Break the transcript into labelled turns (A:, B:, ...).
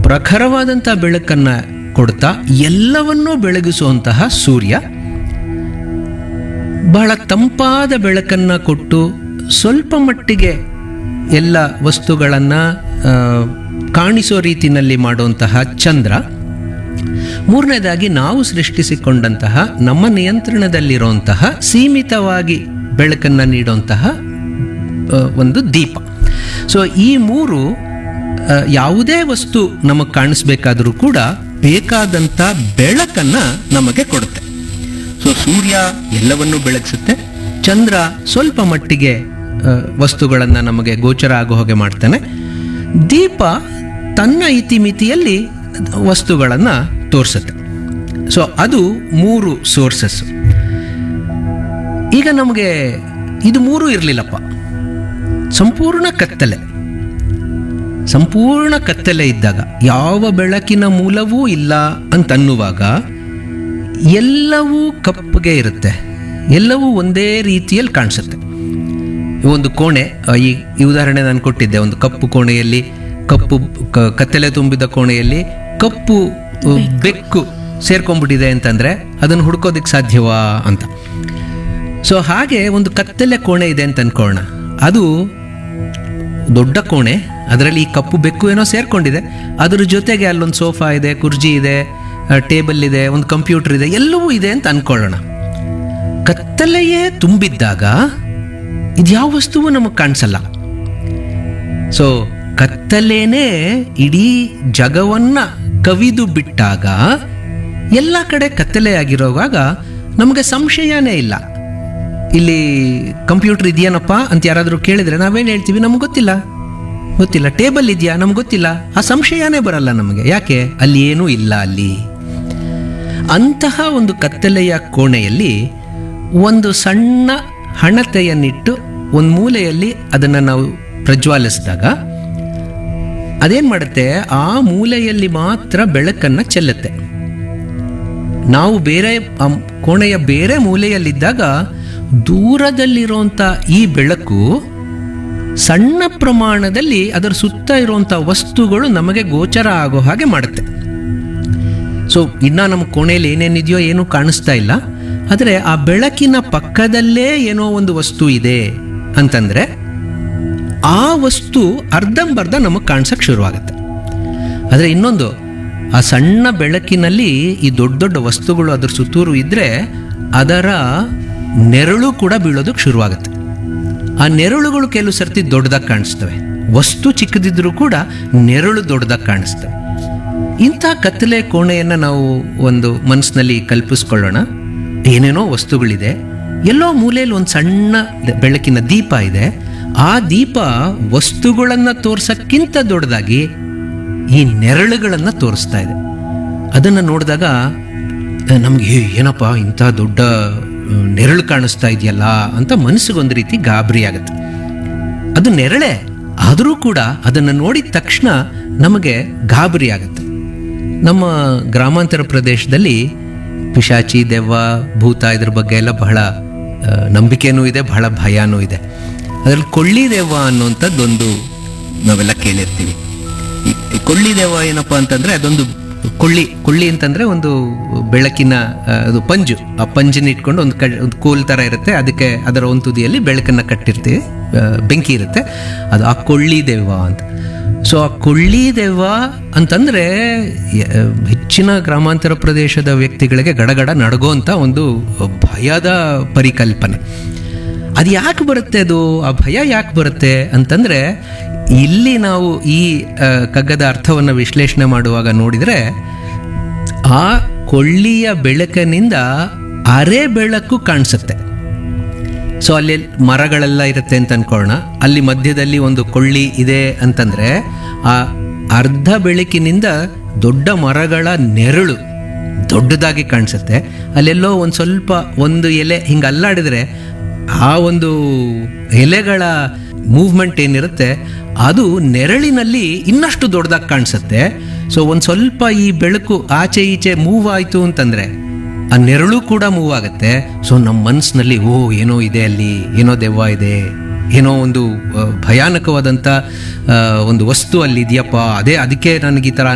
A: ಪ್ರಖರವಾದಂಥ ಬೆಳಕನ್ನು ಕೊಡ್ತಾ ಎಲ್ಲವನ್ನೂ ಬೆಳಗಿಸುವಂತಹ ಸೂರ್ಯ ಬಹಳ ತಂಪಾದ ಬೆಳಕನ್ನು ಕೊಟ್ಟು ಸ್ವಲ್ಪ ಮಟ್ಟಿಗೆ ಎಲ್ಲ ವಸ್ತುಗಳನ್ನು ಕಾಣಿಸೋ ರೀತಿಯಲ್ಲಿ ಮಾಡುವಂತಹ ಚಂದ್ರ, ಮೂರನೇದಾಗಿ ನಾವು ಸೃಷ್ಟಿಸಿಕೊಂಡಂತಹ ನಮ್ಮ ನಿಯಂತ್ರಣದಲ್ಲಿರುವಂತಹ ಸೀಮಿತವಾಗಿ ಬೆಳಕನ್ನು ನೀಡುವಂತಹ ಒಂದು ದೀಪ. ಸೊ ಈ ಮೂರು ಯಾವುದೇ ವಸ್ತು ನಮಗೆ ಕಾಣಿಸ್ಬೇಕಾದರೂ ಕೂಡ ಬೇಕಾದಂಥ ಬೆಳಕನ್ನು ನಮಗೆ ಕೊಡುತ್ತೆ. ಸೊ ಸೂರ್ಯ ಎಲ್ಲವನ್ನೂ ಬೆಳಗಿಸುತ್ತೆ, ಚಂದ್ರ ಸ್ವಲ್ಪ ಮಟ್ಟಿಗೆ ವಸ್ತುಗಳನ್ನು ನಮಗೆ ಗೋಚರ ಆಗೋ ಹಾಗೆ ಮಾಡ್ತಾನೆ, ದೀಪ ತನ್ನ ಇತಿಮಿತಿಯಲ್ಲಿ ವಸ್ತುಗಳನ್ನು ತೋರಿಸುತ್ತೆ. ಸೊ ಅದು ಮೂರು ಸೋರ್ಸಸ್. ಈಗ ನಮಗೆ ಇದು ಮೂರು ಇರಲಿಲ್ಲಪ್ಪ, ಸಂಪೂರ್ಣ ಕತ್ತಲೆ ಇದ್ದಾಗ, ಯಾವ ಬೆಳಕಿನ ಮೂಲವೂ ಇಲ್ಲ ಅಂತನ್ನುವಾಗ ಎಲ್ಲವೂ ಕಪ್ಪಗೆ ಇರುತ್ತೆ, ಎಲ್ಲವೂ ಒಂದೇ ರೀತಿಯಲ್ಲಿ ಕಾಣಿಸುತ್ತೆ. ಒಂದು ಕೋಣೆ, ಈ ಉದಾಹರಣೆ ನಾನು ಕೊಟ್ಟಿದ್ದೆ, ಒಂದು ಕಪ್ಪು ಕೋಣೆಯಲ್ಲಿ ಕತ್ತಲೆ ತುಂಬಿದ ಕೋಣೆಯಲ್ಲಿ ಕಪ್ಪು ಬೆಕ್ಕು ಸೇರ್ಕೊಂಡ್ಬಿಟ್ಟಿದೆ ಅಂತಂದ್ರೆ ಅದನ್ನು ಹುಡ್ಕೋದಕ್ಕೆ ಸಾಧ್ಯವಾ ಅಂತ. ಸೊ ಹಾಗೆ ಒಂದು ಕತ್ತಲೆ ಕೋಣೆ ಇದೆ ಅಂತ ಅನ್ಕೊಳ್ಳೋಣ, ಅದು ದೊಡ್ಡ ಕೋಣೆ, ಅದರಲ್ಲಿ ಈ ಕಪ್ಪು ಬೆಕ್ಕು ಏನೋ ಸೇರ್ಕೊಂಡಿದೆ, ಅದ್ರ ಜೊತೆಗೆ ಅಲ್ಲೊಂದು ಸೋಫಾ ಇದೆ, ಕುರ್ಚಿ ಇದೆ, ಟೇಬಲ್ ಇದೆ, ಒಂದು ಕಂಪ್ಯೂಟರ್ ಇದೆ, ಎಲ್ಲವೂ ಇದೆ ಅಂತ ಅನ್ಕೊಳ್ಳೋಣ. ಕತ್ತಲೆಯೇ ತುಂಬಿದ್ದಾಗ ಇದ್ಯಾವ ವಸ್ತುವು ನಮಗೆ ಕಾಣಿಸಲ್ಲ. ಸೊ ಕತ್ತಲೇನೆ ಇಡೀ ಜಗವನ್ನ ಕವಿದು ಬಿಟ್ಟಾಗ, ಎಲ್ಲ ಕಡೆ ಕತ್ತಲೆಯಾಗಿರುವಾಗ ನಮಗೆ ಸಂಶಯನೇ ಇಲ್ಲ. ಇಲ್ಲಿ ಕಂಪ್ಯೂಟರ್ ಇದೆಯೇನಪ್ಪ ಅಂತ ಯಾರಾದರೂ ಕೇಳಿದ್ರೆ ನಾವೇನು ಹೇಳ್ತೀವಿ? ನಮ್ಗೆ ಗೊತ್ತಿಲ್ಲ. ಟೇಬಲ್ ಇದೆಯಾ? ನಮ್ಗೆ ಗೊತ್ತಿಲ್ಲ. ಆ ಸಂಶಯನೇ ಬರಲ್ಲ ನಮಗೆ. ಯಾಕೆ? ಅಲ್ಲಿ ಏನೂ ಇಲ್ಲ. ಅಲ್ಲಿ ಅಂತಹ ಒಂದು ಕತ್ತಲೆಯ ಕೋಣೆಯಲ್ಲಿ ಒಂದು ಸಣ್ಣ ಹಣತೆಯನ್ನಿಟ್ಟು ಒಂದು ಮೂಲೆಯಲ್ಲಿ ಅದನ್ನು ನಾವು ಪ್ರಜ್ವಾಲಿಸಿದಾಗ ಅದೇನು ಮಾಡುತ್ತೆ? ಆ ಮೂಲೆಯಲ್ಲಿ ಮಾತ್ರ ಬೆಳಕನ್ನು ಚೆಲ್ಲುತ್ತೆ. ನಾವು ಬೇರೆ ಕೋಣೆಯ ಬೇರೆ ಮೂಲೆಯಲ್ಲಿದ್ದಾಗ ದೂರದಲ್ಲಿರುವಂಥ ಈ ಬೆಳಕು ಸಣ್ಣ ಪ್ರಮಾಣದಲ್ಲಿ ಅದರ ಸುತ್ತ ಇರುವಂಥ ವಸ್ತುಗಳು ನಮಗೆ ಗೋಚರ ಆಗೋ ಹಾಗೆ ಮಾಡುತ್ತೆ. ಸೊ ಇನ್ನು ನಮ್ಮ ಕೋಣೆಯಲ್ಲಿ ಏನೇನಿದೆಯೋ ಏನೂ ಕಾಣಿಸ್ತಾ ಇಲ್ಲ, ಆದರೆ ಆ ಬೆಳಕಿನ ಪಕ್ಕದಲ್ಲೇ ಏನೋ ಒಂದು ವಸ್ತು ಇದೆ ಅಂತಂದರೆ ಆ ವಸ್ತು ಅರ್ಧಂಬರ್ಧ ನಮಗೆ ಕಾಣಿಸೋಕ್ಕೆ ಶುರುವಾಗುತ್ತೆ. ಆದರೆ ಇನ್ನೊಂದು, ಆ ಸಣ್ಣ ಬೆಳಕಿನಲ್ಲಿ ಈ ದೊಡ್ಡ ದೊಡ್ಡ ವಸ್ತುಗಳು ಅದರ ಸುತ್ತೂರು ಇದ್ದರೆ ಅದರ ನೆರಳು ಕೂಡ ಬೀಳೋದಕ್ಕೆ ಶುರುವಾಗುತ್ತೆ. ಆ ನೆರಳುಗಳು ಕೆಲವು ಸರ್ತಿ ದೊಡ್ಡದಾಗಿ ಕಾಣಿಸ್ತವೆ, ವಸ್ತು ಚಿಕ್ಕದಿದ್ರೂ ಕೂಡ ನೆರಳು ದೊಡ್ಡದಾಗಿ ಕಾಣಿಸ್ತವೆ. ಇಂಥ ಕತ್ತಲೆ ಕೋಣೆಯನ್ನು ನಾವು ಒಂದು ಮನಸ್ಸಿನಲ್ಲಿ ಕಲ್ಪಿಸ್ಕೊಳ್ಳೋಣ. ಏನೇನೋ ವಸ್ತುಗಳಿದೆ, ಎಲ್ಲೋ ಮೂಲೆಯಲ್ಲಿ ಒಂದು ಸಣ್ಣ ಬೆಳಕಿನ ದೀಪ ಇದೆ. ಆ ದೀಪ ವಸ್ತುಗಳನ್ನು ತೋರ್ಸಕ್ಕಿಂತ ದೊಡ್ಡದಾಗಿ ಈ ನೆರಳುಗಳನ್ನು ತೋರಿಸ್ತಾ ಇದೆ. ಅದನ್ನು ನೋಡಿದಾಗ ನಮಗೆ ಏನಪ್ಪ ಇಂಥ ದೊಡ್ಡ ನೆರಳು ಕಾಣಿಸ್ತಾ ಇದೆಯಲ್ಲ ಅಂತ ಮನಸ್ಸಿಗೊಂದು ರೀತಿ ಗಾಬರಿ ಆಗುತ್ತೆ. ಅದು ನೆರಳೇ ಆದರೂ ಕೂಡ ಅದನ್ನು ನೋಡಿದ ತಕ್ಷಣ ನಮಗೆ ಗಾಬರಿ ಆಗುತ್ತೆ. ನಮ್ಮ ಗ್ರಾಮಾಂತರ ಪ್ರದೇಶದಲ್ಲಿ ಪಿಶಾಚಿ, ದೆವ್ವ, ಭೂತ ಇದ್ರ ಬಗ್ಗೆ ಎಲ್ಲ ಬಹಳ ನಂಬಿಕೆನೂ ಇದೆ, ಬಹಳ ಭಯನೂ ಇದೆ. ಅದರಲ್ಲಿ ಕೊಳ್ಳಿ ದೆವ್ವ ಅನ್ನುವಂಥದ್ದೊಂದು ನಾವೆಲ್ಲ ಕೇಳಿರ್ತೀವಿ. ಈ ಕೊಳ್ಳಿ ದೆವ್ವ ಏನಪ್ಪ ಅಂತಂದರೆ ಅದೊಂದು ಕೊಳ್ಳಿ ಅಂತಂದರೆ ಒಂದು ಬೆಳಕಿನ ಅದು ಪಂಜು, ಆ ಪಂಜನ್ನು ಇಟ್ಕೊಂಡು ಒಂದು ಕೋಲ್ ಥರ ಇರುತ್ತೆ, ಅದಕ್ಕೆ ಅದರ ಒಂದು ತುದಿಯಲ್ಲಿ ಬೆಳಕನ್ನು ಕಟ್ಟಿರ್ತೀವಿ, ಬೆಂಕಿ ಇರುತ್ತೆ, ಅದು ಆ ಕೊಳ್ಳಿ ದೆವ್ವ ಅಂತ. ಸೊ ಆ ಕೊಳ್ಳಿ ದೆವ್ವ ಅಂತಂದರೆ ಹೆಚ್ಚಿನ ಗ್ರಾಮಾಂತರ ಪ್ರದೇಶದ ವ್ಯಕ್ತಿಗಳಿಗೆ ಗಡಗಡ ನಡಗೋಂಥ ಒಂದು ಭಯದ ಪರಿಕಲ್ಪನೆ. ಅದು ಯಾಕೆ ಬರುತ್ತೆ? ಆ ಭಯ ಯಾಕೆ ಬರುತ್ತೆ ಅಂತಂದರೆ, ಇಲ್ಲಿ ನಾವು ಈ ಕಗ್ಗದ ಅರ್ಥವನ್ನು ವಿಶ್ಲೇಷಣೆ ಮಾಡುವಾಗ ನೋಡಿದರೆ ಆ ಕೊಳ್ಳಿಯ ಬೆಳಕಿನಿಂದ ಅರೆ ಬೆಳಕು ಕಾಣಿಸುತ್ತೆ. ಸೊ ಅಲ್ಲಿ ಮರಗಳೆಲ್ಲ ಇರುತ್ತೆ ಅಂತ ಅನ್ಕೊಳ್ಳೋಣ, ಅಲ್ಲಿ ಮಧ್ಯದಲ್ಲಿ ಒಂದು ಕೊಳ್ಳಿ ಇದೆ ಅಂತಂದರೆ ಆ ಅರ್ಧ ಬೆಳಕಿನಿಂದ ದೊಡ್ಡ ಮರಗಳ ನೆರಳು ದೊಡ್ಡದಾಗಿ ಕಾಣಿಸುತ್ತೆ. ಅಲ್ಲೆಲ್ಲೋ ಒಂದು ಸ್ವಲ್ಪ ಒಂದು ಎಲೆ ಹಿಂಗೆ ಅಲ್ಲಾಡಿದರೆ ಆ ಒಂದು ಎಲೆಗಳ ಮೂವ್ಮೆಂಟ್ ಏನಿರುತ್ತೆ ಅದು ನೆರಳಿನಲ್ಲಿ ಇನ್ನಷ್ಟು ದೊಡ್ಡದಾಗಿ ಕಾಣಿಸುತ್ತೆ. ಸೊ ಒಂದು ಸ್ವಲ್ಪ ಈ ಬೆಳಕು ಆಚೆ ಈಚೆ ಮೂವ್ ಆಯಿತು ಅಂತಂದರೆ ಆ ನೆರಳು ಕೂಡ ಮೂವ್ ಆಗುತ್ತೆ. ಸೊ ನಮ್ಮ ಮನಸ್ಸಿನಲ್ಲಿ ಏನೋ ಇದೆ, ಅಲ್ಲಿ ಏನೋ ದೆವ್ವ ಇದೆ, ಏನೋ ಒಂದು ಭಯಾನಕವಾದಂಥ ಒಂದು ವಸ್ತು ಅಲ್ಲಿ ಇದೆಯಪ್ಪ, ಅದಕ್ಕೆ ನನಗೆ ಈ ಥರ